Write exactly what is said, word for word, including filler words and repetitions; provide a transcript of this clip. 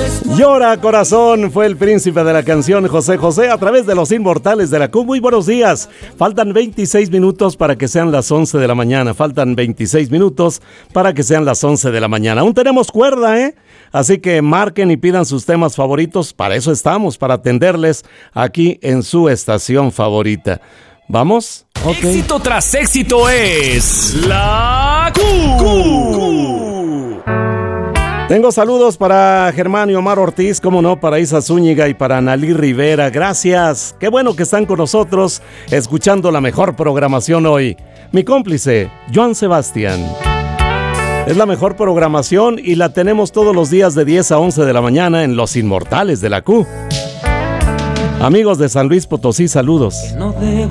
Llora corazón, fue el príncipe de la canción José José a través de los inmortales de la Q. Muy buenos días, faltan veintiséis minutos para que sean las once de la mañana, faltan veintiséis minutos para que sean las once de la mañana. Aún tenemos cuerda, ¿eh? Así que marquen y pidan sus temas favoritos, para eso estamos, para atenderles aquí en su estación favorita. ¿Vamos? Okay. Éxito tras éxito es la Q. Q. Tengo saludos para Germán y Omar Ortiz, como no, para Isa Zúñiga y para Analí Rivera. Gracias, qué bueno que están con nosotros, escuchando la mejor programación hoy. Mi cómplice, Joan Sebastián. Es la mejor programación y la tenemos todos los días de diez a once de la mañana en Los Inmortales de la Q. Amigos de San Luis Potosí, saludos. No debo